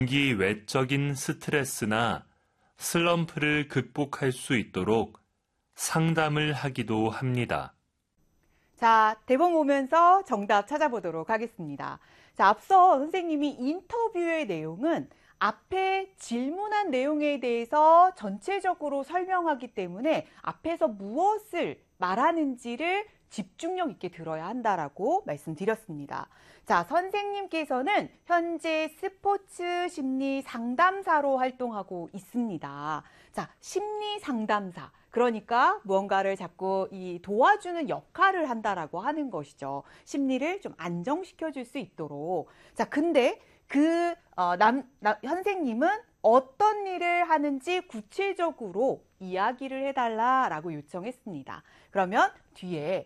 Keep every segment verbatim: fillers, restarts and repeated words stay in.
장기 외적인 스트레스나 슬럼프를 극복할 수 있도록 상담을 하기도 합니다. 자, 대본 보면서 정답 찾아보도록 하겠습니다. 자, 앞서 선생님이 인터뷰의 내용은 앞에 질문한 내용에 대해서 전체적으로 설명하기 때문에 앞에서 무엇을 말하는지를 집중력 있게 들어야 한다라고 말씀드렸습니다. 자, 선생님께서는 현재 스포츠 심리 상담사로 활동하고 있습니다. 자, 심리 상담사. 그러니까 무언가를 자꾸 이 도와주는 역할을 한다라고 하는 것이죠. 심리를 좀 안정시켜 줄 수 있도록. 자, 근데 그 어, 남, 남, 선생님은 어떤 일을 하는지 구체적으로 이야기를 해달라라고 요청했습니다. 그러면 뒤에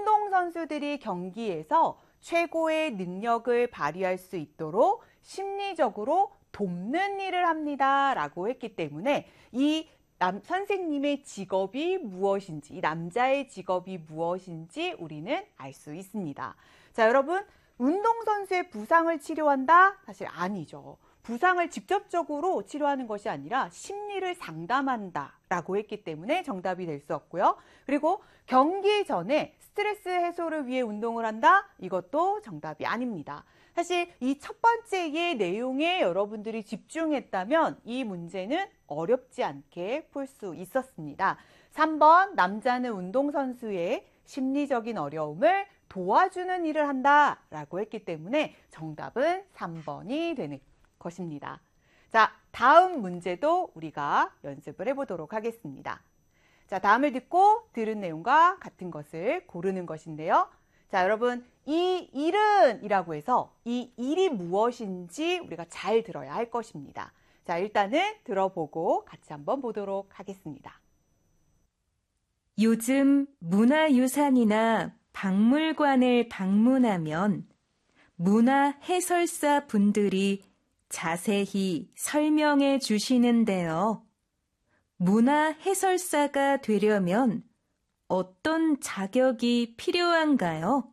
운동선수들이 경기에서 최고의 능력을 발휘할 수 있도록 심리적으로 돕는 일을 합니다 라고 했기 때문에 이 남, 선생님의 직업이 무엇인지, 이 남자의 직업이 무엇인지 우리는 알 수 있습니다. 자, 여러분, 운동선수의 부상을 치료한다? 사실 아니죠. 부상을 직접적으로 치료하는 것이 아니라 심리를 상담한다 라고 했기 때문에 정답이 될 수 없고요. 그리고 경기 전에 스트레스 해소를 위해 운동을 한다? 이것도 정답이 아닙니다. 사실 이 첫 번째의 내용에 여러분들이 집중했다면 이 문제는 어렵지 않게 풀 수 있었습니다. 삼 번, 남자는 운동선수의 심리적인 어려움을 도와주는 일을 한다 라고 했기 때문에 정답은 삼 번이 되는 것입니다. 자, 다음 문제도 우리가 연습을 해보도록 하겠습니다. 자, 다음을 듣고 들은 내용과 같은 것을 고르는 것인데요. 자, 여러분, 이 일은 이라고 해서 이 일이 무엇인지 우리가 잘 들어야 할 것입니다. 자, 일단은 들어보고 같이 한번 보도록 하겠습니다. 요즘 문화유산이나 박물관을 방문하면 문화 해설사 분들이 자세히 설명해 주시는데요. 문화 해설사가 되려면 어떤 자격이 필요한가요?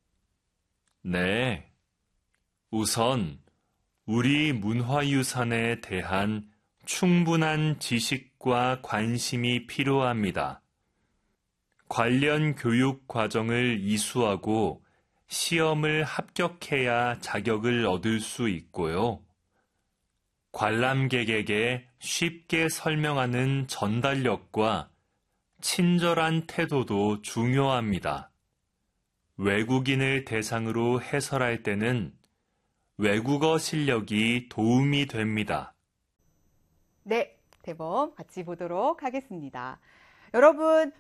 네. 우선 우리 문화유산에 대한 충분한 지식과 관심이 필요합니다. 관련 교육 과정을 이수하고 시험을 합격해야 자격을 얻을 수 있고요. 관람객에게 쉽게 설명하는 전달력과 친절한 태도도 중요합니다. 외국인을 대상으로 해설할 때는 외국어 실력이 도움이 됩니다. 네, 대본 같이 보도록 하겠습니다. 여러분,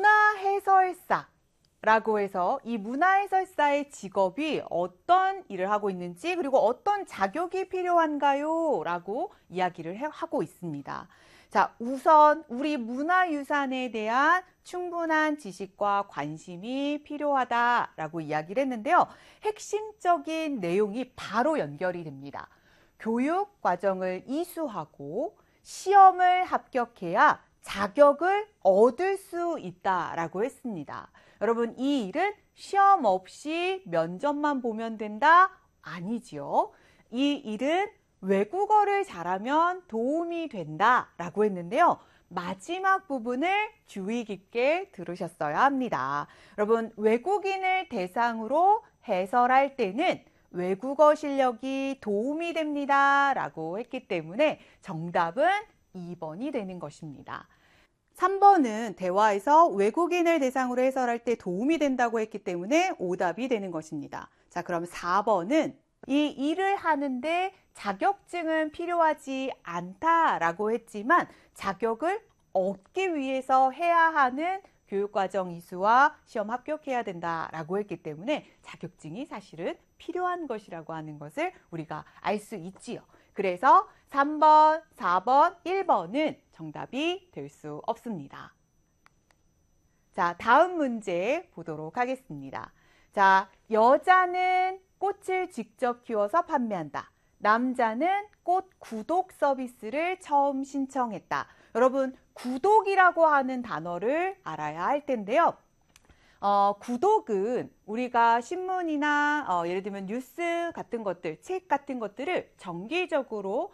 문화해설사라고 해서 이 문화해설사의 직업이 어떤 일을 하고 있는지 그리고 어떤 자격이 필요한가요? 라고 이야기를 하고 있습니다. 자, 우선 우리 문화유산에 대한 충분한 지식과 관심이 필요하다라고 이야기를 했는데요. 핵심적인 내용이 바로 연결이 됩니다. 교육 과정을 이수하고 시험을 합격해야 자격을 얻을 수 있다라고 했습니다. 여러분, 이 일은 시험 없이 면접만 보면 된다? 아니지요. 이 일은 외국어를 잘하면 도움이 된다라고 했는데요. 마지막 부분을 주의 깊게 들으셨어야 합니다. 여러분, 외국인을 대상으로 해설할 때는 외국어 실력이 도움이 됩니다 라고 했기 때문에 정답은 이 번이 되는 것입니다. 삼 번은 대화에서 외국인을 대상으로 해설할 때 도움이 된다고 했기 때문에 오답이 되는 것입니다. 자, 그럼 사 번은 이 일을 하는데 자격증은 필요하지 않다라고 했지만 자격을 얻기 위해서 해야 하는 교육과정 이수와 시험 합격해야 된다라고 했기 때문에 자격증이 사실은 필요한 것이라고 하는 것을 우리가 알 수 있지요. 그래서 삼 번, 사 번, 일 번은 정답이 될 수 없습니다. 자, 다음 문제 보도록 하겠습니다. 자, 여자는 꽃을 직접 키워서 판매한다. 남자는 꽃 구독 서비스를 처음 신청했다. 여러분, 구독이라고 하는 단어를 알아야 할 텐데요. 어, 구독은 우리가 신문이나 어, 예를 들면 뉴스 같은 것들, 책 같은 것들을 정기적으로